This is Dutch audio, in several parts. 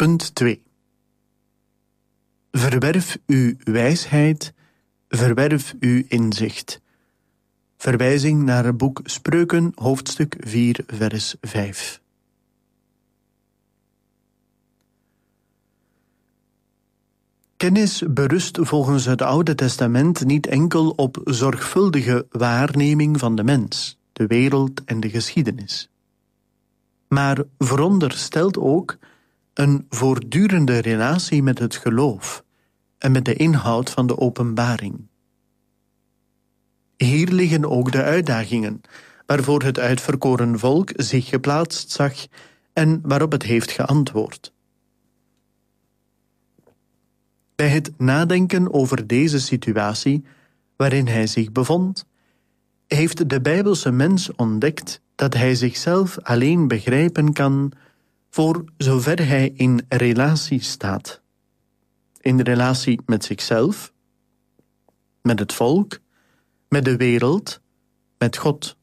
Punt 2. Verwerf uw wijsheid, verwerf uw inzicht. Verwijzing naar het boek Spreuken, hoofdstuk 4, vers 5. Kennis berust volgens het Oude Testament niet enkel op zorgvuldige waarneming van de mens, de wereld en de geschiedenis, maar veronderstelt ook een voortdurende relatie met het geloof en met de inhoud van de openbaring. Hier liggen ook de uitdagingen waarvoor het uitverkoren volk zich geplaatst zag en waarop het heeft geantwoord. Bij het nadenken over deze situatie waarin hij zich bevond, heeft de Bijbelse mens ontdekt dat hij zichzelf alleen begrijpen kan voor zover hij in relatie staat. In relatie met zichzelf, met het volk, met de wereld, met God.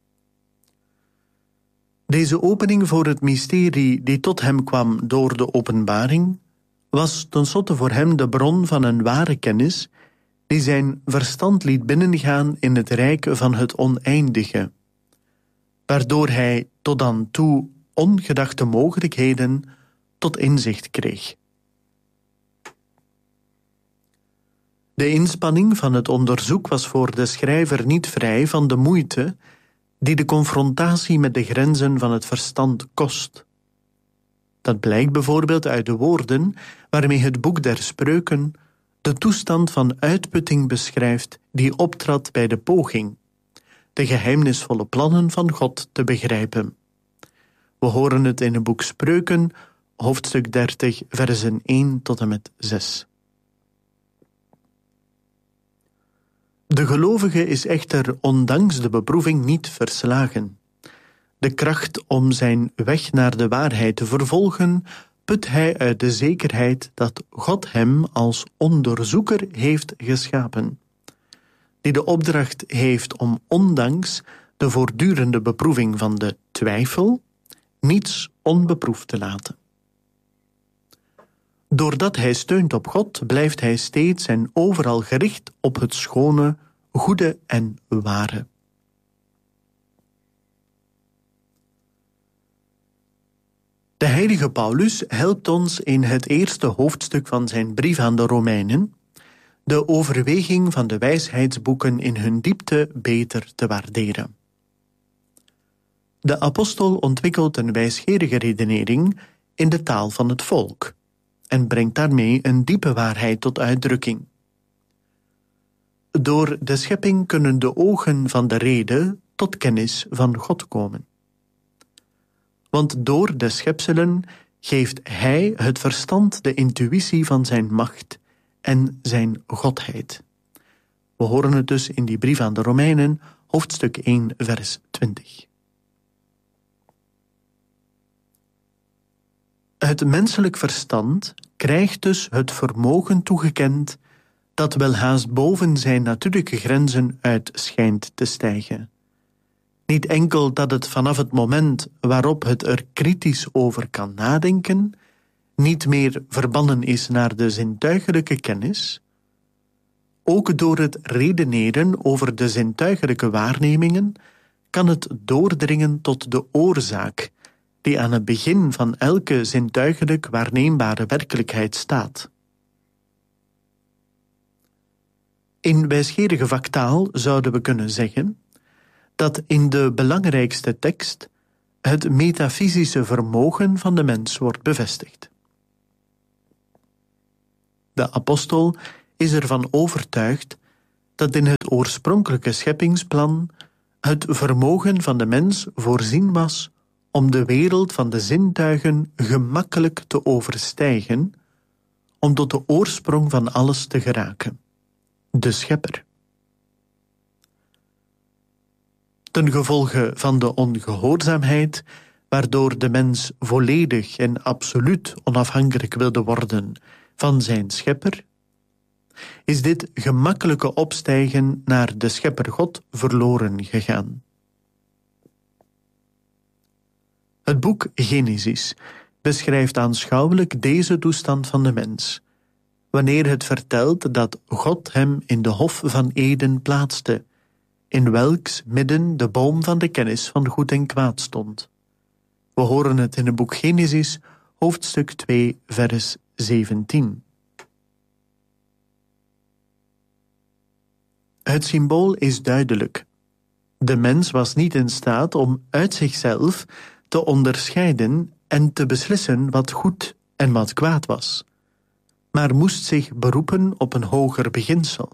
Deze opening voor het mysterie die tot hem kwam door de openbaring was tenslotte voor hem de bron van een ware kennis die zijn verstand liet binnengaan in het rijk van het oneindige, waardoor hij tot dan toe ongedachte mogelijkheden tot inzicht kreeg. De inspanning van het onderzoek was voor de schrijver niet vrij van de moeite die de confrontatie met de grenzen van het verstand kost. Dat blijkt bijvoorbeeld uit de woorden waarmee het boek der Spreuken de toestand van uitputting beschrijft die optrad bij de poging de geheimnisvolle plannen van God te begrijpen. We horen het in het boek Spreuken, hoofdstuk 30, versen 1 tot en met 6. De gelovige is echter ondanks de beproeving niet verslagen. De kracht om zijn weg naar de waarheid te vervolgen put hij uit de zekerheid dat God hem als onderzoeker heeft geschapen, die de opdracht heeft om ondanks de voortdurende beproeving van de twijfel niets onbeproefd te laten. Doordat hij steunt op God, blijft hij steeds en overal gericht op het schone, goede en ware. De heilige Paulus helpt ons in het eerste hoofdstuk van zijn brief aan de Romeinen de overweging van de wijsheidsboeken in hun diepte beter te waarderen. De apostel ontwikkelt een wijsgerige redenering in de taal van het volk en brengt daarmee een diepe waarheid tot uitdrukking. Door de schepping kunnen de ogen van de rede tot kennis van God komen. Want door de schepselen geeft hij het verstand de intuïtie van zijn macht en zijn godheid. We horen het dus in die brief aan de Romeinen, hoofdstuk 1, vers 20. Het menselijk verstand krijgt dus het vermogen toegekend dat welhaast boven zijn natuurlijke grenzen uit schijnt te stijgen. Niet enkel dat het vanaf het moment waarop het er kritisch over kan nadenken, niet meer verbannen is naar de zintuigelijke kennis, ook door het redeneren over de zintuigelijke waarnemingen kan het doordringen tot de oorzaak die aan het begin van elke zintuigelijk waarneembare werkelijkheid staat. In wijsgerige vaktaal zouden we kunnen zeggen dat in de belangrijkste tekst het metafysische vermogen van de mens wordt bevestigd. De apostel is ervan overtuigd dat in het oorspronkelijke scheppingsplan het vermogen van de mens voorzien was om de wereld van de zintuigen gemakkelijk te overstijgen, om tot de oorsprong van alles te geraken, de Schepper. Ten gevolge van de ongehoorzaamheid, waardoor de mens volledig en absoluut onafhankelijk wilde worden van zijn Schepper, is dit gemakkelijke opstijgen naar de Schepper God verloren gegaan. Het boek Genesis beschrijft aanschouwelijk deze toestand van de mens, wanneer het vertelt dat God hem in de hof van Eden plaatste, in welks midden de boom van de kennis van goed en kwaad stond. We horen het in het boek Genesis, hoofdstuk 2, vers 17. Het symbool is duidelijk. De mens was niet in staat om uit zichzelf te onderscheiden en te beslissen wat goed en wat kwaad was, maar moest zich beroepen op een hoger beginsel.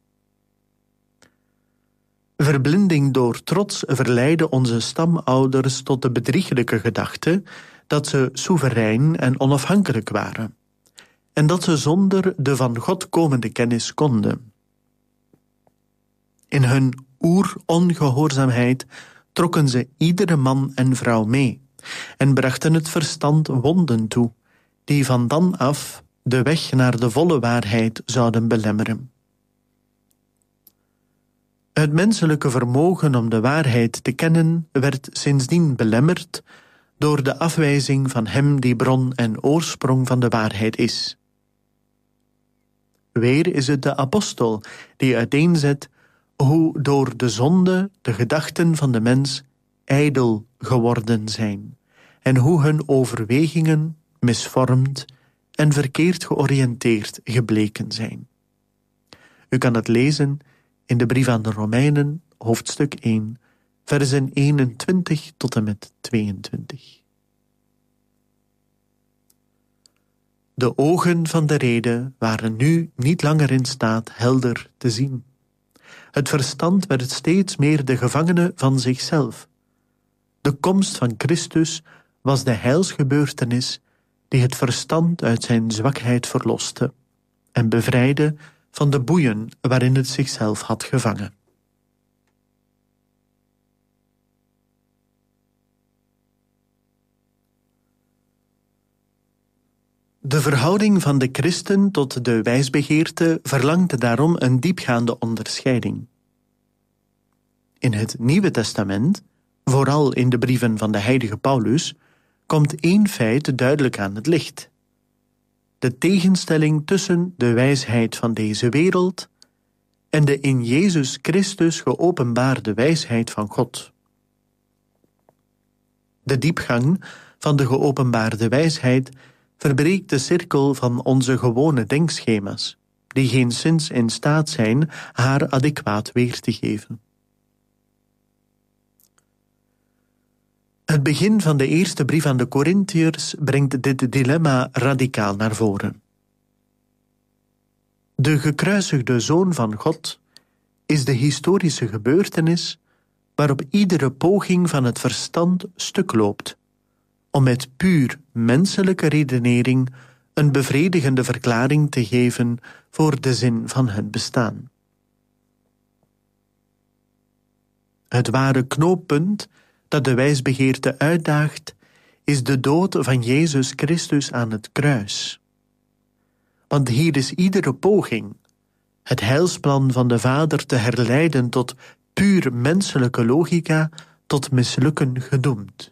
Verblinding door trots verleidde onze stamouders tot de bedrieglijke gedachte dat ze soeverein en onafhankelijk waren, en dat ze zonder de van God komende kennis konden. In hun oerongehoorzaamheid trokken ze iedere man en vrouw mee en brachten het verstand wonden toe, die van dan af de weg naar de volle waarheid zouden belemmeren. Het menselijke vermogen om de waarheid te kennen werd sindsdien belemmerd door de afwijzing van hem die bron en oorsprong van de waarheid is. Weer is het de apostel die uiteenzet hoe door de zonde de gedachten van de mens ijdel geworden zijn en hoe hun overwegingen misvormd en verkeerd georiënteerd gebleken zijn. U kan het lezen in de brief aan de Romeinen, hoofdstuk 1, versen 21 tot en met 22. De ogen van de rede waren nu niet langer in staat helder te zien. Het verstand werd steeds meer de gevangene van zichzelf. De komst van Christus was de heilsgebeurtenis die het verstand uit zijn zwakheid verloste en bevrijdde van de boeien waarin het zichzelf had gevangen. De verhouding van de christen tot de wijsbegeerte verlangt daarom een diepgaande onderscheiding. In het Nieuwe Testament, vooral in de brieven van de heilige Paulus, komt één feit duidelijk aan het licht: de tegenstelling tussen de wijsheid van deze wereld en de in Jezus Christus geopenbaarde wijsheid van God. De diepgang van de geopenbaarde wijsheid verbreekt de cirkel van onze gewone denkschema's, die geenszins in staat zijn haar adequaat weer te geven. Het begin van de eerste brief aan de Korintiërs brengt dit dilemma radicaal naar voren. De gekruisigde Zoon van God is de historische gebeurtenis waarop iedere poging van het verstand stuk loopt, om met puur menselijke redenering een bevredigende verklaring te geven voor de zin van het bestaan. Het ware knooppunt dat de wijsbegeerte uitdaagt, is de dood van Jezus Christus aan het kruis. Want hier is iedere poging het heilsplan van de Vader te herleiden tot puur menselijke logica tot mislukken gedoemd.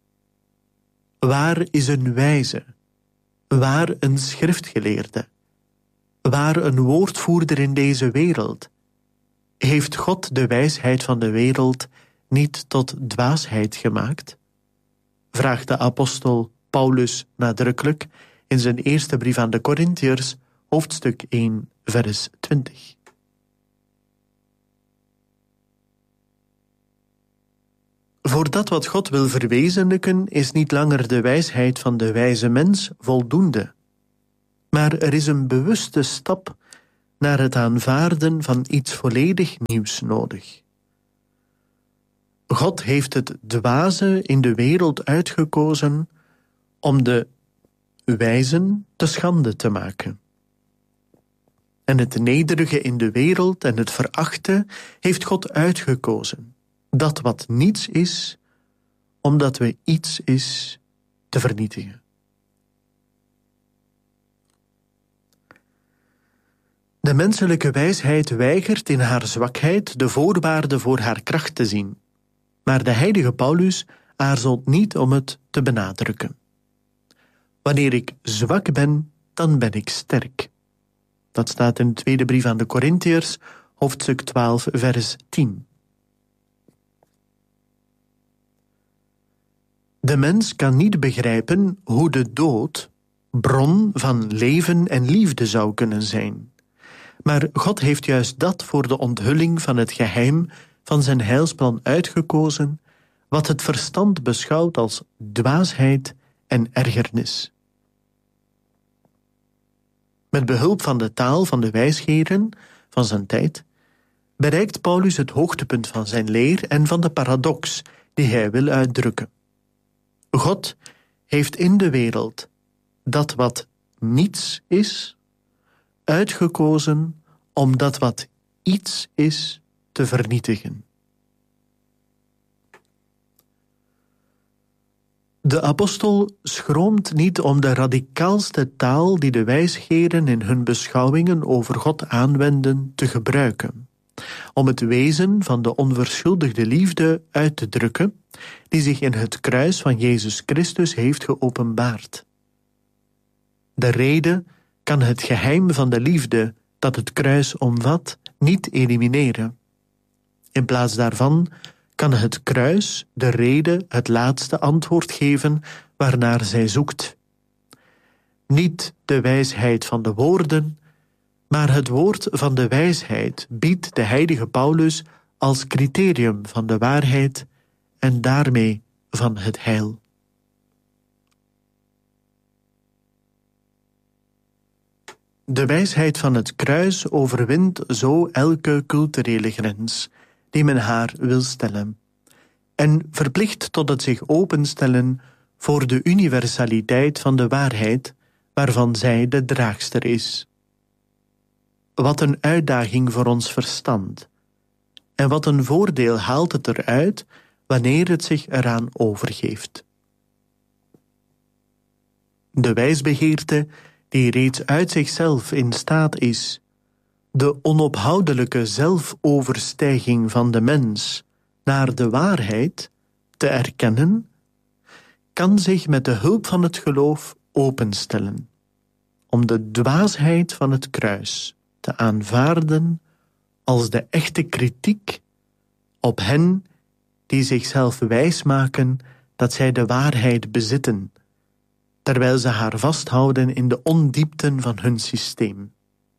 Waar is een wijze? Waar een schriftgeleerde? Waar een woordvoerder in deze wereld? Heeft God de wijsheid van de wereld niet tot dwaasheid gemaakt? Vraagt de apostel Paulus nadrukkelijk in zijn eerste brief aan de Korintiërs, hoofdstuk 1, vers 20. Voor dat wat God wil verwezenlijken is niet langer de wijsheid van de wijze mens voldoende, maar er is een bewuste stap naar het aanvaarden van iets volledig nieuws nodig. God heeft het dwaze in de wereld uitgekozen om de wijzen te schande te maken. En het nederige in de wereld en het verachte heeft God uitgekozen, dat wat niets is, omdat we iets is, te vernietigen. De menselijke wijsheid weigert in haar zwakheid de voorwaarde voor haar kracht te zien, maar de heilige Paulus aarzelt niet om het te benadrukken. Wanneer ik zwak ben, dan ben ik sterk. Dat staat in de tweede brief aan de Korintiërs, hoofdstuk 12, vers 10. De mens kan niet begrijpen hoe de dood bron van leven en liefde zou kunnen zijn. Maar God heeft juist dat voor de onthulling van het geheim van zijn heilsplan uitgekozen, wat het verstand beschouwt als dwaasheid en ergernis. Met behulp van de taal van de wijsgeren van zijn tijd bereikt Paulus het hoogtepunt van zijn leer en van de paradox die hij wil uitdrukken. God heeft in de wereld dat wat niets is, uitgekozen om dat wat iets is te vernietigen. De apostel schroomt niet om de radicaalste taal die de wijsgeren in hun beschouwingen over God aanwenden te gebruiken, om het wezen van de onverschuldigde liefde uit te drukken die zich in het kruis van Jezus Christus heeft geopenbaard. De rede kan het geheim van de liefde dat het kruis omvat niet elimineren. In plaats daarvan kan het kruis de rede het laatste antwoord geven waarnaar zij zoekt. Niet de wijsheid van de woorden, maar het woord van de wijsheid biedt de heilige Paulus als criterium van de waarheid en daarmee van het heil. De wijsheid van het kruis overwint zo elke culturele grens die men haar wil stellen, en verplicht tot het zich openstellen voor de universaliteit van de waarheid waarvan zij de draagster is. Wat een uitdaging voor ons verstand, en wat een voordeel haalt het eruit wanneer het zich eraan overgeeft. De wijsbegeerte die reeds uit zichzelf in staat is de onophoudelijke zelfoverstijging van de mens naar de waarheid te erkennen, kan zich met de hulp van het geloof openstellen, om de dwaasheid van het kruis te aanvaarden als de echte kritiek op hen die zichzelf wijsmaken dat zij de waarheid bezitten, terwijl ze haar vasthouden in de ondiepten van hun systeem.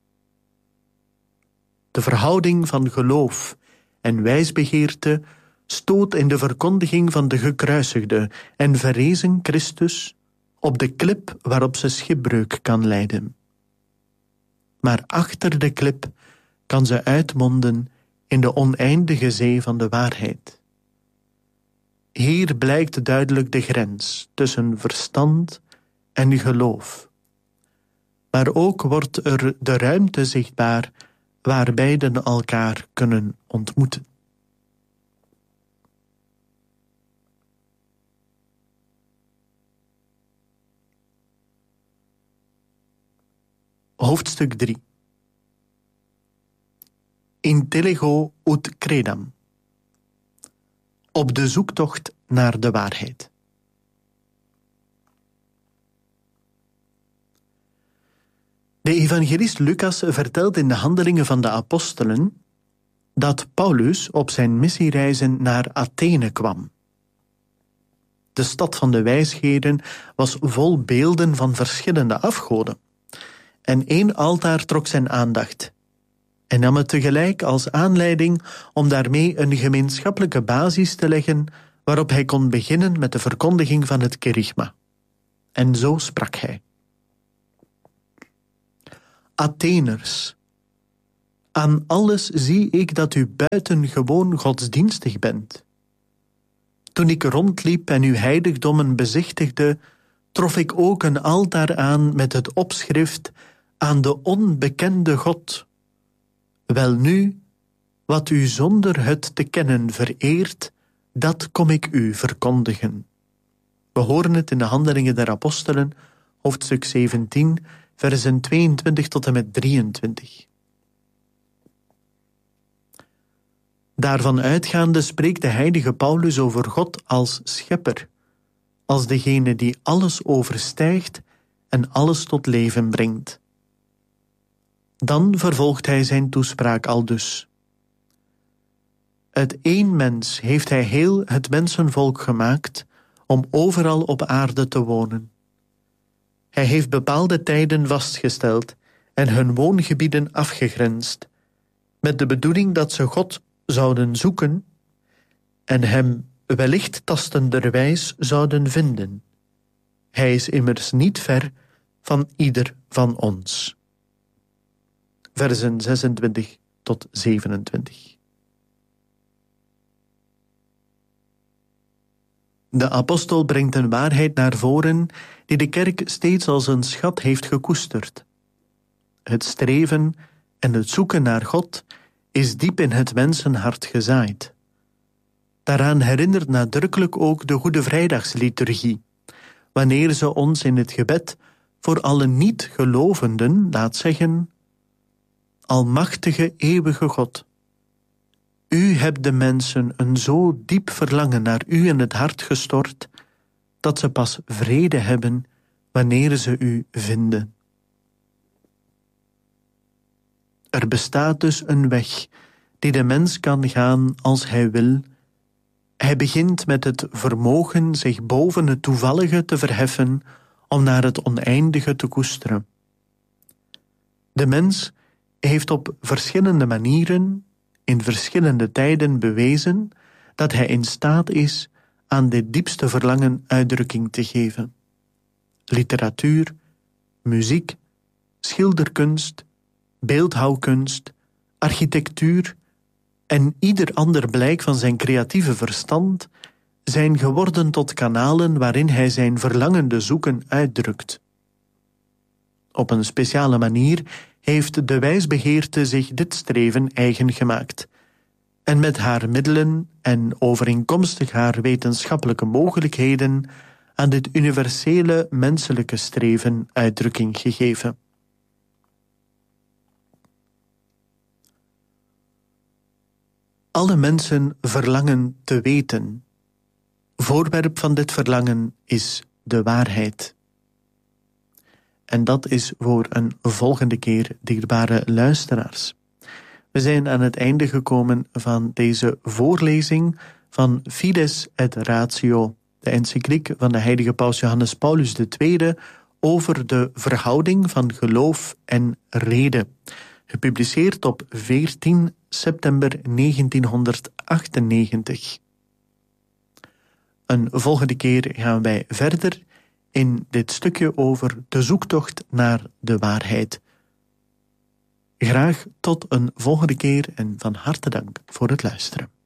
De verhouding van geloof en wijsbegeerte stoot in de verkondiging van de gekruisigde en verrezen Christus op de klip waarop ze schipbreuk kan lijden. Maar achter de klip kan ze uitmonden in de oneindige zee van de waarheid. Hier blijkt duidelijk de grens tussen verstand en geloof. Maar ook wordt er de ruimte zichtbaar waar beiden elkaar kunnen ontmoeten. Hoofdstuk 3. Intellego ut credam. Op de zoektocht naar de waarheid. De evangelist Lucas vertelt in de Handelingen van de Apostelen dat Paulus op zijn missiereizen naar Athene kwam. De stad van de wijsgeren was vol beelden van verschillende afgoden. En één altaar trok zijn aandacht en nam het tegelijk als aanleiding om daarmee een gemeenschappelijke basis te leggen waarop hij kon beginnen met de verkondiging van het kerygma. En zo sprak hij. Atheners, aan alles zie ik dat u buitengewoon godsdienstig bent. Toen ik rondliep en uw heiligdommen bezichtigde, trof ik ook een altaar aan met het opschrift aan de onbekende God. Welnu, wat u zonder het te kennen vereert, dat kom ik u verkondigen. We horen het in de Handelingen der Apostelen, hoofdstuk 17, versen 22 tot en met 23. Daarvan uitgaande spreekt de heilige Paulus over God als schepper, als degene die alles overstijgt en alles tot leven brengt. Dan vervolgt hij zijn toespraak aldus. Uit één mens heeft hij heel het mensenvolk gemaakt om overal op aarde te wonen. Hij heeft bepaalde tijden vastgesteld en hun woongebieden afgegrensd, met de bedoeling dat ze God zouden zoeken en hem wellicht tastenderwijs zouden vinden. Hij is immers niet ver van ieder van ons. Versen 26 tot 27. De apostel brengt een waarheid naar voren die de kerk steeds als een schat heeft gekoesterd. Het streven en het zoeken naar God is diep in het mensenhart gezaaid. Daaraan herinnert nadrukkelijk ook de Goede Vrijdagsliturgie, wanneer ze ons in het gebed voor alle niet-gelovenden laat zeggen: Almachtige, eeuwige God, u hebt de mensen een zo diep verlangen naar u in het hart gestort, dat ze pas vrede hebben wanneer ze u vinden. Er bestaat dus een weg die de mens kan gaan als hij wil. Hij begint met het vermogen zich boven het toevallige te verheffen om naar het oneindige te koesteren. De mens heeft op verschillende manieren in verschillende tijden bewezen dat hij in staat is aan dit diepste verlangen uitdrukking te geven. Literatuur, muziek, schilderkunst, beeldhouwkunst, architectuur en ieder ander blijk van zijn creatieve verstand zijn geworden tot kanalen waarin hij zijn verlangende zoeken uitdrukt. Op een speciale manier heeft de wijsbegeerte zich dit streven eigen gemaakt en met haar middelen en overeenkomstig haar wetenschappelijke mogelijkheden aan dit universele menselijke streven uitdrukking gegeven. Alle mensen verlangen te weten. Voorwerp van dit verlangen is de waarheid. En dat is voor een volgende keer, dierbare luisteraars. We zijn aan het einde gekomen van deze voorlezing van Fides et Ratio, de encycliek van de heilige paus Johannes Paulus II over de verhouding van geloof en reden, gepubliceerd op 14 september 1998. Een volgende keer gaan wij verder in dit stukje over de zoektocht naar de waarheid. Graag tot een volgende keer en van harte dank voor het luisteren.